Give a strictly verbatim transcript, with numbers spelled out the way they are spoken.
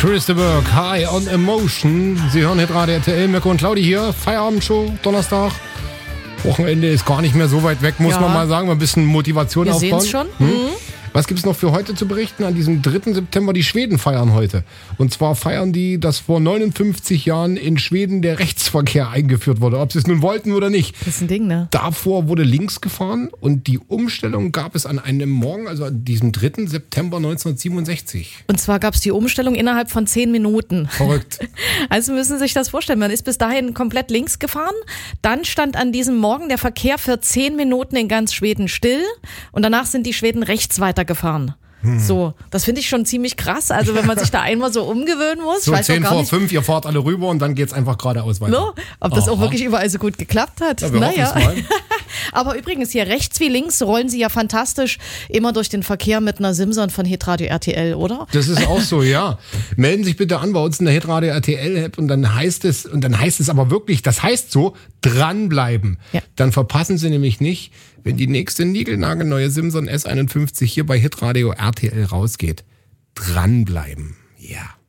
Chris de Burgh, High on Emotion. Sie hören Hitradio R T L, Mirko und Claudi hier. Feierabendshow, Donnerstag. Wochenende ist gar nicht mehr so weit weg, muss ja. man mal sagen. Mal ein bisschen Motivation Wir aufbauen. Wir sehen es Hm? schon. Mhm. Was gibt's noch für heute zu berichten? An diesem dritten September, die Schweden feiern heute. Und zwar feiern die, dass vor neunundfünfzig Jahren in Schweden der Rechtsverkehr eingeführt wurde. Ob sie es nun wollten oder nicht. Das ist ein Ding, ne? Davor wurde links gefahren und die Umstellung gab es an einem Morgen, also an diesem dritten September neunzehnhundertsiebenundsechzig. Und zwar gab es die Umstellung innerhalb von zehn Minuten. Verrückt. Also müssen Sie sich das vorstellen. Man ist bis dahin komplett links gefahren. Dann stand an diesem Morgen der Verkehr für zehn Minuten in ganz Schweden still. Und danach sind die Schweden rechts weitergefahren. Hm. So, das finde ich schon ziemlich krass. Also wenn man sich da einmal so umgewöhnen muss. So ich weiß zehn gar vor nicht, fünf, ihr fahrt alle rüber und dann geht's einfach geradeaus weiter. No, ob das Aha. auch wirklich überall so gut geklappt hat. Ja, wir naja. hoffen's mal. Aber übrigens, hier rechts wie links rollen Sie ja fantastisch immer durch den Verkehr mit einer Simson von Hitradio R T L, oder? Das ist auch so, ja. Melden sich bitte an bei uns in der Hitradio R T L-App und dann heißt es, und dann heißt es aber wirklich, das heißt so, dranbleiben. Ja. Dann verpassen Sie nämlich nicht, wenn die nächste niegelnagelneue Simson S einundfünfzig hier bei Hitradio R T L rausgeht. Dranbleiben. Ja.